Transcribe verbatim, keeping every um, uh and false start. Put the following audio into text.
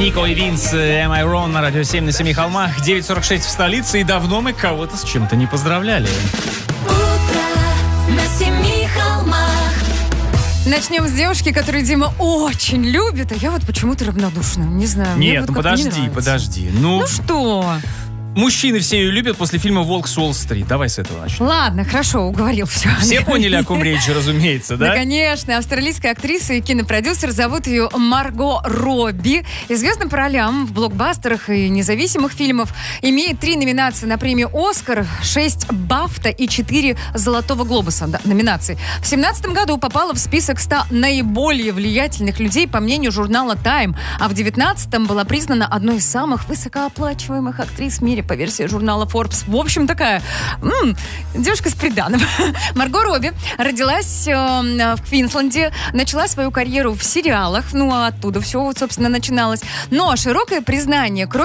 Нико и Винс, Am I Wrong на радио семь на семи холмах. девять сорок шесть в столице, и давно мы кого-то с чем-то не поздравляли. Утро на семи холмах. Начнем с девушки, которую Дима очень любит, а я вот почему-то равнодушна. Не знаю. мне Нет, вот ну как-то не подожди, нравится. подожди. Ну, Ну что? мужчины все ее любят после фильма «Волк с Уолл-стрит». Давай с этого начнем. Ладно, хорошо, уговорил все. Все поняли, о ком речь, разумеется, Да, да? конечно. Австралийская актриса и кинопродюсер. Зовут ее Марго Робби. Известна по ролям в блокбастерах и независимых фильмах. Имеет три номинации на премию «Оскар», шесть «Бафта» и четыре «Золотого глобуса» да, номинаций. В две тысячи семнадцатом году попала в список ста наиболее влиятельных людей по мнению журнала Time. А в две тысячи девятнадцатом была признана одной из самых высокооплачиваемых актрис в мире по версии журнала Forbes. В общем, такая м-м, девушка с приданым. Марго Робби родилась э, в Квинсленде, начала свою карьеру в сериалах, ну, а оттуда все, вот, собственно, начиналось. Но широкое признание, кроме